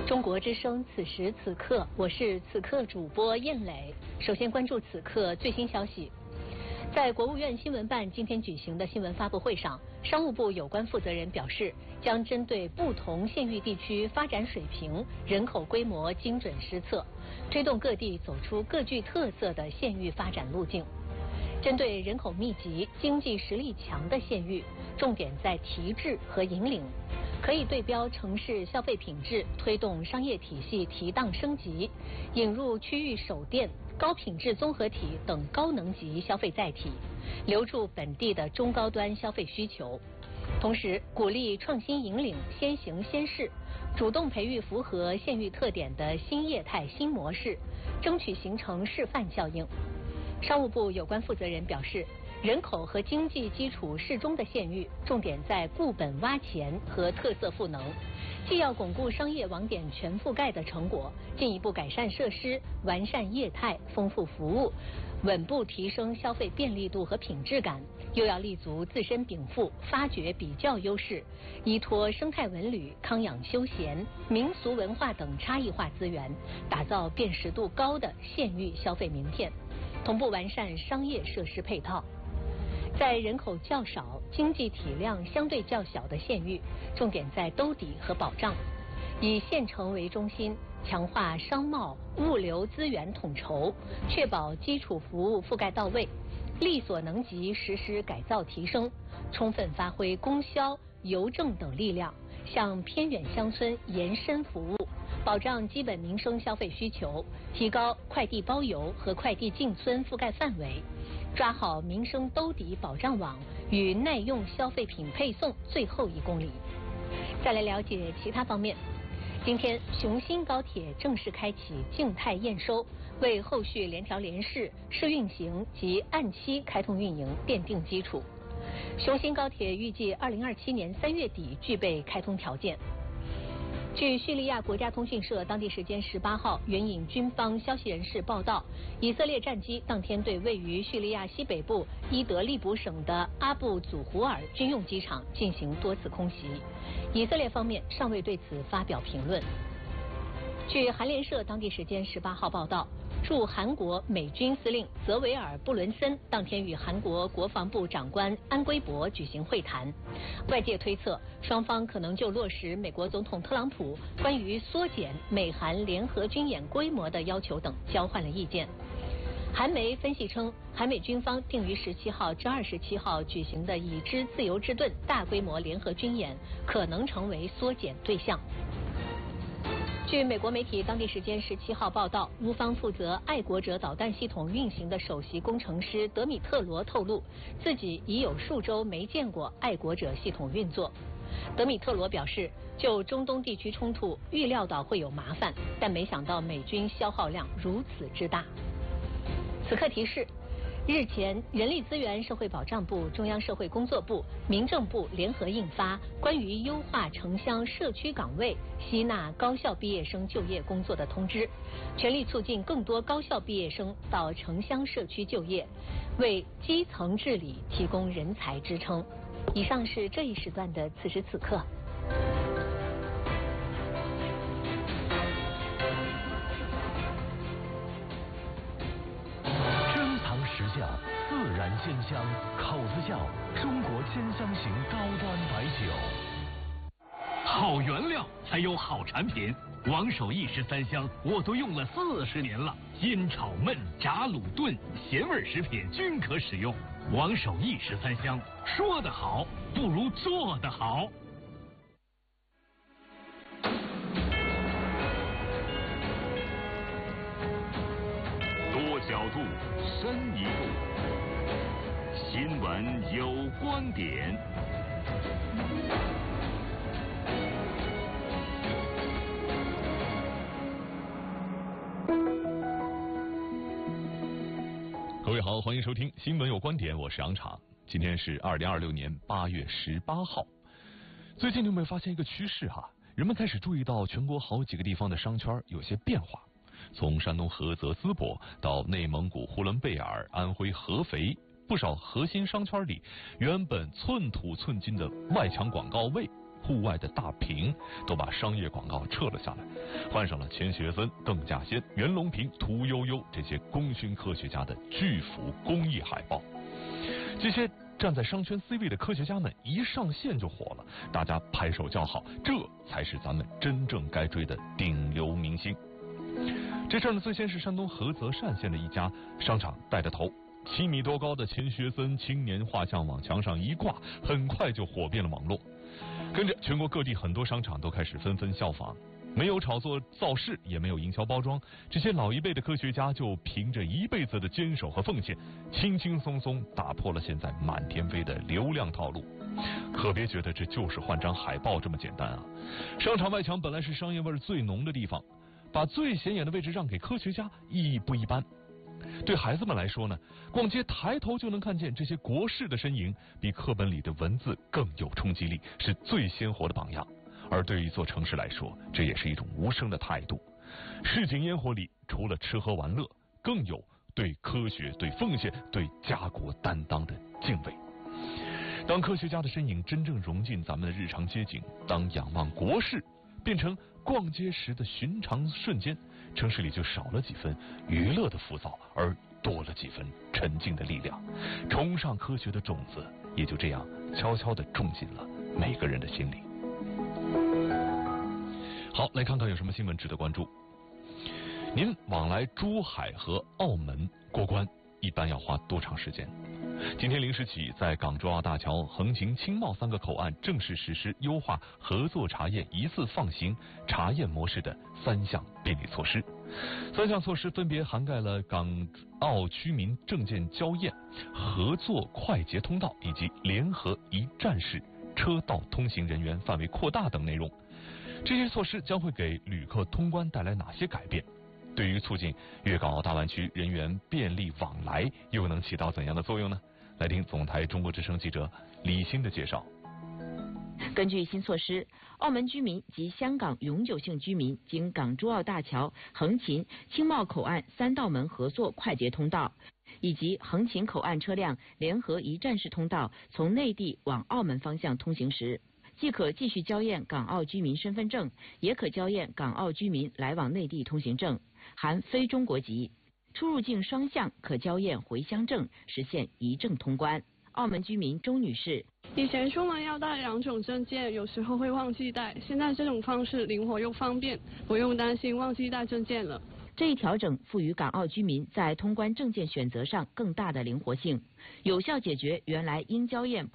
中国之声，此时此刻，我是此刻主播燕磊。首先关注此刻最新消息。在国务院新闻办今天举行的新闻发布会上，商务部有关负责人表示，将针对不同县域地区发展水平、人口规模精准施策，推动各地走出各具特色的县域发展路径。针对人口密集、经济实力强的县域，重点在提质和引领，可以对标城市消费品质，推动商业体系提档升级，引入区域首店、高品质综合体等高能级消费载体，留住本地的中高端消费需求。同时，鼓励创新引领、先行先试，主动培育符合县域特点的新业态新模式，争取形成示范效应。商务部有关负责人表示，人口和经济基础适中的县域，重点在固本挖钱和特色赋能，既要巩固商业网点全覆盖的成果，进一步改善设施，完善业态，丰富服务，稳步提升消费便利度和品质感，又要立足自身禀赋，发掘比较优势，依托生态文旅、康养休闲、民俗文化等差异化资源，打造辨识度高的县域消费名片，同步完善商业设施配套。在人口较少、经济体量相对较小的县域，重点在兜底和保障，以县城为中心，强化商贸、物流资源统筹，确保基础服务覆盖到位，力所能及实施改造提升，充分发挥供销、邮政等力量，向偏远乡村延伸服务，保障基本民生消费需求，提高快递包邮和快递进村覆盖范围，抓好民生兜底保障网与耐用消费品配送最后1公里。再来了解其他方面。今天，雄新高铁正式开启静态验收，为后续联调联试、试运行及按期开通运营奠定基础。雄新高铁预计2027年3月底具备开通条件。据叙利亚国家通讯社当地时间18号援引军方消息人士报道，以色列战机当天对位于叙利亚西北部伊德利卜省的阿布祖胡尔军用机场进行多次空袭，以色列方面尚未对此发表评论。据韩联社当地时间18号报道，驻韩国美军司令泽维尔·布伦森当天与韩国国防部长官安圭博举行会谈，外界推测双方可能就落实美国总统特朗普关于缩减美韩联合军演规模的要求等交换了意见。韩媒分析称，韩美军方定于17号至27号举行的已知自由之盾大规模联合军演可能成为缩减对象。据美国媒体当地时间17号报道，乌方负责爱国者导弹系统运行的首席工程师德米特罗透露，自己已有数周没见过爱国者系统运作。德米特罗表示，就中东地区冲突预料到会有麻烦，但没想到美军消耗量如此之大。此刻提示，日前，人力资源社会保障部、中央社会工作部、民政部联合印发关于优化城乡社区岗位吸纳高校毕业生就业工作的通知，全力促进更多高校毕业生到城乡社区就业，为基层治理提供人才支撑。以上是这一时段的此时此刻。 窖自然鲜香，口子窖中国鲜香型高端白酒。 好原料才有好产品，王守义13香我都用了40年了，腌炒焖炸卤炖咸味食品均可使用。王守义13香，说得好不如做得好。 多角度，深一步。新闻有观点。 各位好，欢迎收听新闻有观点，我是杨昶。今天是2026年8月18号。最近你有没有发现一个趋势哈？人们开始注意到全国好几个地方的商圈有些变化。从山东菏泽淄博到内蒙古呼伦贝尔、安徽合肥，不少核心商圈里原本寸土寸金的外墙广告位户外的大屏，都把商业广告撤了下来，换上了钱学森、邓稼先、袁隆平、屠呦呦这些功勋科学家的巨幅公益海报。这些站在商圈 C 位的科学家们一上线就火了，大家拍手叫好，这才是咱们真正该追的顶流明星。这事呢，最先是山东菏泽单县的一家商场带的头，7米多高的钱学森青年画像往墙上一挂，很快就火遍了网络。跟着全国各地很多商场都开始纷纷效仿，没有炒作造势，也没有营销包装，这些老一辈的科学家就凭着一辈子的坚守和奉献，轻轻松松打破了现在满天飞的流量套路。可别觉得这就是换张海报这么简单啊！商场外墙本来是商业味最浓的地方，把最显眼的位置让给科学家，意义不一般。对孩子们来说呢，逛街抬头就能看见这些国士的身影，比课本里的文字更有冲击力，是最鲜活的榜样。而对于一座城市来说，这也是一种无声的态度。市井烟火里，除了吃喝玩乐，更有对科学、对奉献、对家国担当的敬畏。当科学家的身影真正融进咱们的日常街景，当仰望国士变成逛街时的寻常瞬间，城市里就少了几分娱乐的浮躁，而多了几分沉静的力量。崇尚科学的种子也就这样悄悄地种进了每个人的心里。好，来看看有什么新闻值得关注。您往来珠海和澳门过关一般要花多长时间？今天0时起，在港珠澳大桥、横琴、青茂3个口岸正式实施优化合作查验一次放行查验模式的3项便利措施。3项措施分别涵盖了港澳居民证件交验、合作快捷通道以及联合一站式车道通行人员范围扩大等内容。这些措施将会给旅客通关带来哪些改变？对于促进粤港澳大湾区人员便利往来，又能起到怎样的作用呢？来听总台中国之声记者李欣的介绍。 根据新措施，澳门居民及香港永久性居民经港珠澳大桥、横琴、青茂口岸3道门合作快捷通道，以及横琴口岸车辆联合一站式通道从内地往澳门方向通行时，既可继续交验港澳居民身份证，也可交验港澳居民来往内地通行证，含非中国籍。出入境双向可交验回乡证，实现一证通关。澳门居民周女士： 以前出门要带2种证件，有时候会忘记带，现在这种方式灵活又方便，不用担心忘记带证件了。 这一调整赋予港澳居民在通关证件选择上更大的灵活性，有效解决原来应交验